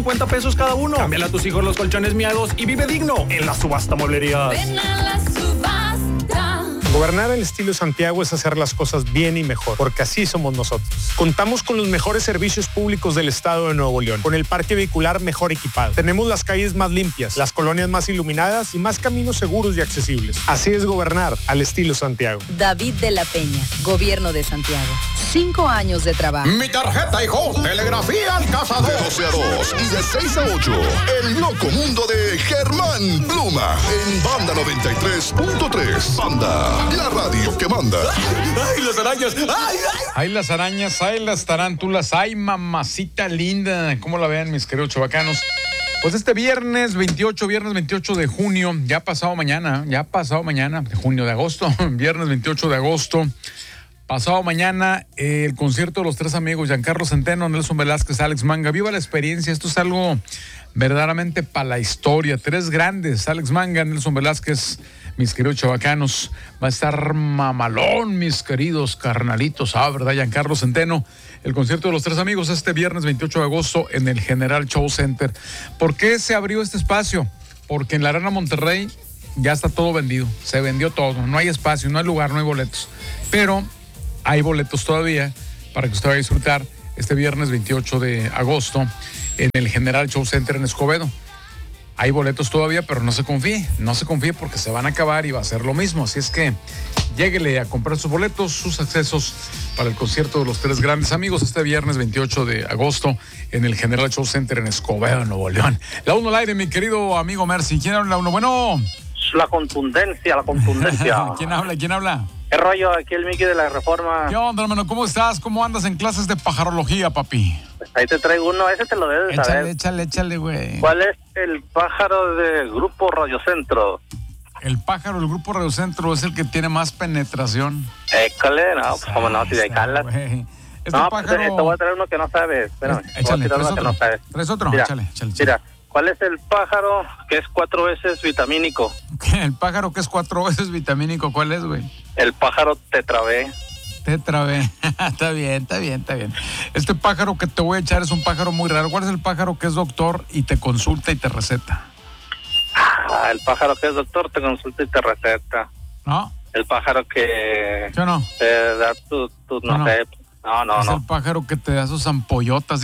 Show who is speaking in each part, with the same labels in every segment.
Speaker 1: 50 pesos cada uno. Cámbiale a tus hijos los colchones miados y vive digno en la subasta mueblería.
Speaker 2: Ven a la subasta.
Speaker 3: Gobernar al estilo Santiago es hacer las cosas bien y mejor, porque así somos nosotros. Contamos con los mejores servicios públicos del estado de Nuevo León, con el parque vehicular mejor equipado. Tenemos las calles más limpias, las colonias más iluminadas y más caminos seguros y accesibles. Así es gobernar al estilo Santiago.
Speaker 4: David de la Peña, Gobierno de Santiago. 5 años de trabajo.
Speaker 5: Mi tarjeta, hijo. Telegrafía al cazador.
Speaker 6: De 12 a 2 y de 6 a 8. El loco mundo de Germán Pluma en Banda 93.3. Banda, la radio que manda.
Speaker 1: ¡Ay, las arañas! ¡Ay, ay!
Speaker 7: Hay las arañas, hay las tarántulas, hay mamacita linda. ¿Cómo la ven, mis queridos chavacanos? Pues este viernes 28 de junio, ya pasado mañana, de junio, de agosto, viernes 28 de agosto, pasado mañana, el concierto de los tres amigos, Giancarlo Centeno, Nelson Velázquez, Alex Manga. Viva la experiencia, esto es algo verdaderamente para la historia. Tres grandes, Alex Manga, Nelson Velázquez, mis queridos chavacanos. Va a estar mamalón, mis queridos carnalitos, ¿verdad? Giancarlo Centeno. El concierto de los tres amigos este viernes 28 de agosto en el General Show Center. ¿Por qué se abrió este espacio? Porque en la Arena Monterrey ya está todo vendido. Se vendió todo. No hay espacio, no hay lugar, no hay boletos. Pero hay boletos todavía para que usted vaya a disfrutar este viernes 28 de agosto en el General Show Center en Escobedo. Hay boletos todavía, pero no se confíe porque se van a acabar y va a ser lo mismo. Así es que lléguele a comprar sus boletos, sus accesos para el concierto de los tres grandes amigos este viernes 28 de agosto en el General Show Center en Escobedo, Nuevo León. La 1 al aire, mi querido amigo Mercy. ¿Quién habla? La 1? Bueno.
Speaker 8: La contundencia.
Speaker 7: ¿Quién habla?
Speaker 8: ¿Qué rollo? Aquí el Miki de la Reforma.
Speaker 7: ¿Qué onda, hermano? ¿Cómo estás? ¿Cómo andas en clases de pajarología, papi?
Speaker 8: Pues ahí te traigo uno, ese te lo debes saber.
Speaker 7: Échale, güey.
Speaker 8: ¿Cuál es el pájaro del Grupo Radiocentro?
Speaker 7: El pájaro del Grupo Radiocentro es el que tiene más penetración.
Speaker 8: Écale, no, pues cómo no, si de calas. No,
Speaker 7: pájaro...
Speaker 8: pues, te voy a traer uno que no sabes. Espérame,
Speaker 7: échale,
Speaker 8: ¿Traes
Speaker 7: otro?
Speaker 8: Mira,
Speaker 7: Échale.
Speaker 8: Mira, ¿cuál es el pájaro que es 4 veces vitamínico?
Speaker 7: El pájaro que es 4 veces vitamínico, ¿cuál es, güey?
Speaker 8: El pájaro tetravé.
Speaker 7: Está bien. Este pájaro que te voy a echar es un pájaro muy raro. ¿Cuál es el pájaro que es doctor y te consulta y te receta?
Speaker 8: El pájaro que es doctor te consulta y te receta.
Speaker 7: ¿No?
Speaker 8: El pájaro que...
Speaker 7: ¿Yo no?
Speaker 8: Te da tu no sé... No.
Speaker 7: Es el pájaro que te da sus ampolletas.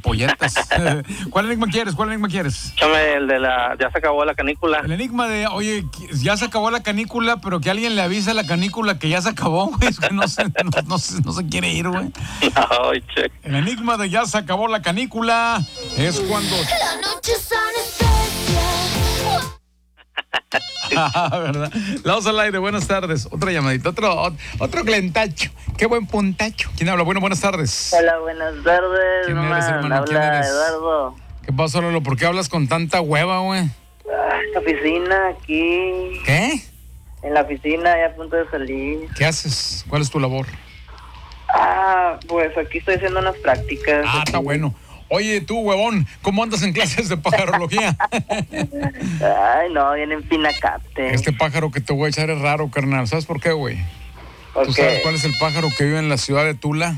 Speaker 7: ¿Cuál enigma quieres?
Speaker 8: Échame el de ya se acabó la canícula.
Speaker 7: El enigma de, oye, ya se acabó la canícula, pero que alguien le avise a la canícula que ya se acabó, güey. Es que no se quiere ir, güey.
Speaker 8: No, che.
Speaker 7: El enigma de ya se acabó la canícula es cuando...
Speaker 2: La noche son especial.
Speaker 7: ¿Verdad? Vamos al aire, buenas tardes. Otra llamadita, otro glentacho. Qué buen puntacho. ¿Quién habla? Bueno, buenas tardes.
Speaker 9: Hola, buenas tardes.
Speaker 7: ¿Quién eres, hermano? ¿Quién eres?
Speaker 9: Eduardo.
Speaker 7: ¿Qué pasa, Lolo? ¿Por qué hablas con tanta hueva, güey?
Speaker 9: La oficina aquí.
Speaker 7: ¿Qué?
Speaker 9: En la oficina, ya a punto de salir.
Speaker 7: ¿Qué haces? ¿Cuál es tu labor?
Speaker 9: Pues aquí estoy haciendo unas prácticas.
Speaker 7: Está bueno. Oye, tú, huevón, ¿cómo andas en clases de pajarología?
Speaker 9: Ay, no, viene en pinacate.
Speaker 7: Este pájaro que te voy a echar es raro, carnal. ¿Sabes por qué, güey? ¿Tú sabes cuál es el pájaro que vive en la ciudad de Tula?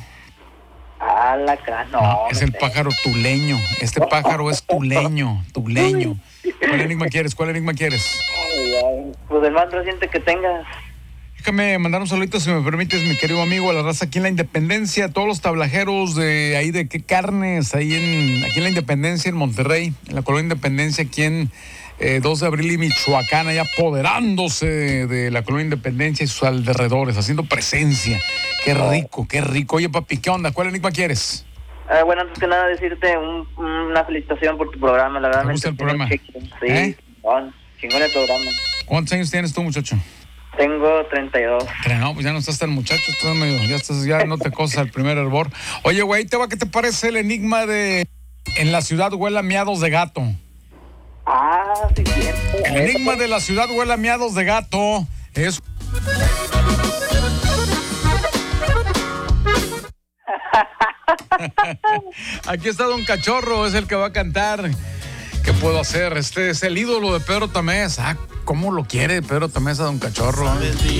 Speaker 9: No,
Speaker 7: es el pájaro tuleño. Este pájaro es tuleño. ¿Cuál enigma quieres?
Speaker 9: Pues el más reciente que tengas.
Speaker 7: Déjame mandar un saludito, si me permites, mi querido amigo, a la raza aquí en la Independencia, todos los tablajeros de ahí de qué carnes, aquí en la Independencia, en Monterrey, en la colonia Independencia, aquí en 2 de abril y Michoacán, allá apoderándose de la colonia Independencia y sus alrededores, haciendo presencia. Qué rico. Oye, papi, ¿qué onda? ¿Cuál enigma quieres?
Speaker 9: Bueno, antes que nada decirte una felicitación por tu programa, la verdad.
Speaker 7: ¿Te gusta el programa?
Speaker 9: Sí, chingón el programa.
Speaker 7: ¿Cuántos años tienes tú, muchacho?
Speaker 9: Tengo 32.
Speaker 7: No, pues ya no estás tan muchacho, ya no te cosas el primer hervor. Oye, güey, ¿qué te parece el enigma de en la ciudad huele a miados de gato?
Speaker 9: Sí, cierto.
Speaker 7: El enigma de la ciudad huele a miados de gato es... Aquí está Don Cachorro, es el que va a cantar. ¿Qué puedo hacer? Este es el ídolo de Pedro Tamés. ¿Cómo lo quiere Pedro Tamés a Don Cachorro?